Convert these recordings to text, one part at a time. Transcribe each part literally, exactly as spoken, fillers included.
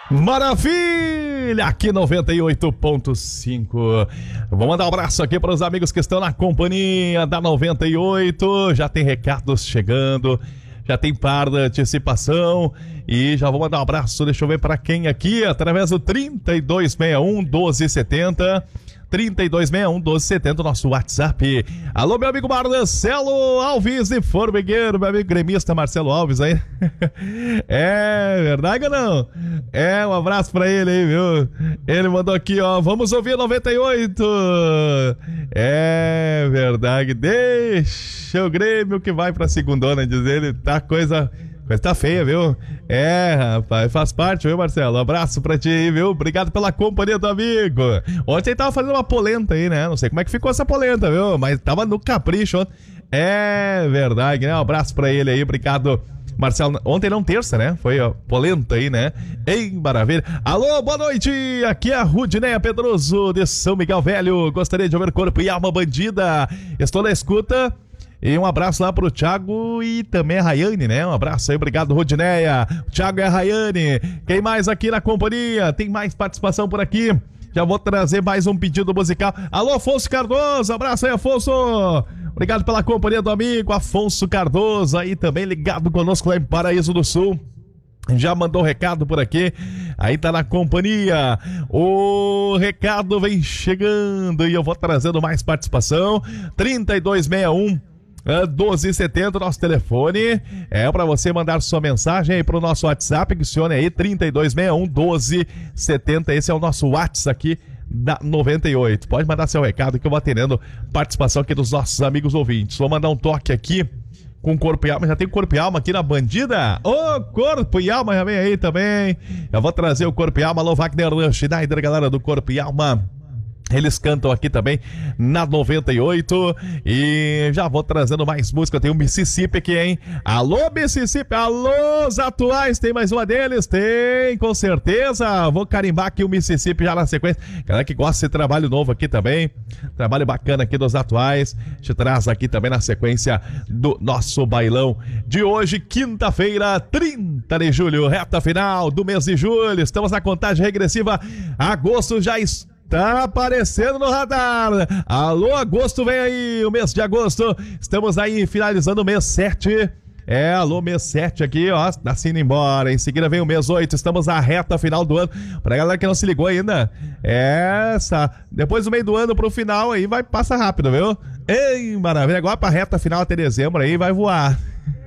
Maravilha! Aqui noventa e oito ponto cinco. Vou mandar um abraço aqui para os amigos que estão na companhia da noventa e oito. Já tem recados chegando, já tem par da antecipação. E já vou mandar um abraço, deixa eu ver para quem aqui, através do trinta e dois sessenta e um, doze setenta. trinta e dois sessenta e um, doze setenta, nosso WhatsApp. Alô, meu amigo Marcelo Alves de Formigueiro, meu amigo gremista Marcelo Alves aí. É verdade ou não? É, um abraço pra ele aí, viu? Ele mandou aqui, ó, vamos ouvir noventa e oito. É verdade, deixa o Grêmio que vai pra segundona, diz ele, tá coisa... Coisa tá feia, viu? É, rapaz, faz parte, viu, Marcelo? Um abraço pra ti aí, viu? Obrigado pela companhia do amigo. Ontem ele tava fazendo uma polenta aí, né? Não sei como é que ficou essa polenta, viu? Mas tava no capricho ontem. É verdade, né? Um abraço pra ele aí, obrigado, Marcelo. Ontem não, terça, né? Foi a polenta aí, né? Ei, maravilha. Alô, boa noite. Aqui é a Rudinéia Pedroso de São Miguel Velho. Gostaria de ouvir Corpo e Alma Bandida. Estou na escuta. E um abraço lá pro Thiago e também a Rayane, né? Um abraço aí, obrigado, Rudinéia. Thiago e a Rayane. Quem mais aqui na companhia? Tem mais participação por aqui. Já vou trazer mais um pedido musical. Alô, Afonso Cardoso. Abraço aí, Afonso. Obrigado pela companhia do amigo Afonso Cardoso aí também ligado conosco lá em Paraíso do Sul. Já mandou um recado por aqui. Aí tá na companhia. O recado vem chegando e eu vou trazendo mais participação. trinta e dois sessenta e um, doze setenta, nosso telefone. É para você mandar sua mensagem aí pro nosso WhatsApp. Adicione aí trinta e dois sessenta e um, doze setenta. Esse é o nosso WhatsApp aqui da noventa e oito. Pode mandar seu recado que eu vou atendendo participação aqui dos nossos amigos ouvintes. Vou mandar um toque aqui com Corpo e Alma. Já tem Corpo e Alma aqui na Bandida? Ô, oh, Corpo e Alma já vem aí também. Eu vou trazer o Corpo e Alma. Alô, Wagner Schneider, galera do Corpo e Alma. Eles cantam aqui também na noventa e oito. E já vou trazendo mais música. Tem o Mississippi aqui, hein? Alô, Mississippi. Alô, os atuais. Tem mais uma deles? Tem, com certeza. Vou carimbar aqui o Mississippi já na sequência. Galera que gosta desse trabalho novo aqui também. Trabalho bacana aqui dos atuais. Te traz aqui também na sequência do nosso bailão de hoje, quinta-feira, trinta de julho. Reta final do mês de julho. Estamos na contagem regressiva. Agosto já está tá aparecendo no radar. Alô, agosto, vem aí, o mês de agosto. Estamos aí finalizando o mês sete. É, alô, mês sete aqui, ó, tá indo embora. Em seguida vem o mês oito, estamos na reta final do ano. Pra galera que não se ligou ainda, essa, depois do meio do ano pro final aí, vai, passa rápido, viu? Ei, maravilha, agora pra reta final até dezembro aí, vai voar.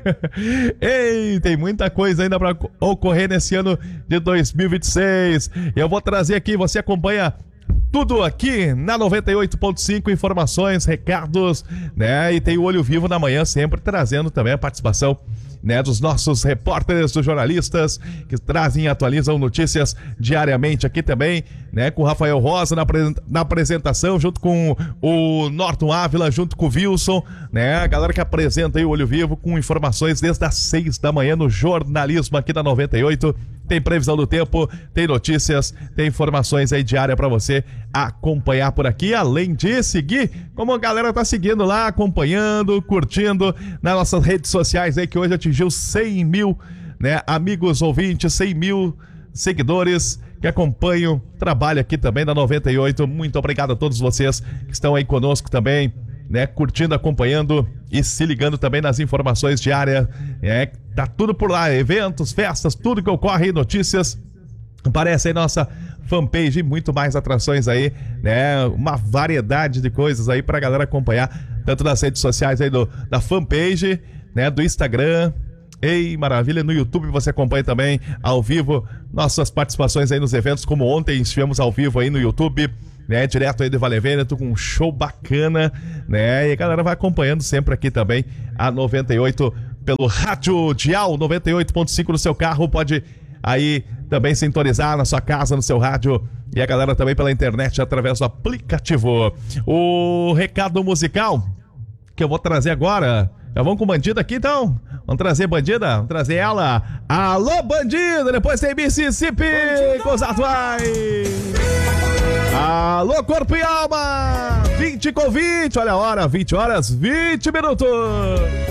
Ei, tem muita coisa ainda pra ocorrer nesse ano de dois mil e vinte e seis. Eu vou trazer aqui, você acompanha tudo aqui na noventa e oito ponto cinco, informações, recados, né? E tem o Olho Vivo na manhã, sempre trazendo também a participação, né, dos nossos repórteres, dos jornalistas que trazem e atualizam notícias diariamente aqui também, né, com o Rafael Rosa na, na apresentação, junto com o Norton Ávila, junto com o Wilson, né, a galera que apresenta aí o Olho Vivo com informações desde as seis da manhã no jornalismo aqui da noventa e oito. Tem previsão do tempo, tem notícias, tem informações aí diárias pra você acompanhar por aqui, além de seguir, como a galera tá seguindo lá, acompanhando, curtindo nas nossas redes sociais aí, que hoje atingiu cem mil, né, amigos ouvintes, cem mil seguidores que acompanham o trabalho aqui também da noventa e oito. Muito obrigado a todos vocês que estão aí conosco também, né, curtindo, acompanhando e se ligando também nas informações diárias. É, tá tudo por lá, eventos, festas, tudo que ocorre, notícias. Aparece aí nossa fanpage e muito mais atrações aí, né, uma variedade de coisas aí pra galera acompanhar, tanto nas redes sociais aí do, da fanpage, né, do Instagram. Ei, maravilha, no YouTube você acompanha também ao vivo nossas participações aí nos eventos, como ontem estivemos ao vivo aí no YouTube, né, direto aí de Vale Vêneto, com um show bacana, né, e a galera vai acompanhando sempre aqui também a noventa e oito pelo rádio dial noventa e oito ponto cinco no seu carro, pode aí também sintonizar na sua casa, no seu rádio, e a galera também pela internet através do aplicativo. O recado musical que eu vou trazer agora, já vamos com Bandida aqui então? Vamos trazer Bandida? Vamos trazer ela. Alô, Bandida! Depois tem Mississippi com os atuais. Alô, Corpo e Alma! vinte com vinte, olha a hora, vinte horas, vinte minutos.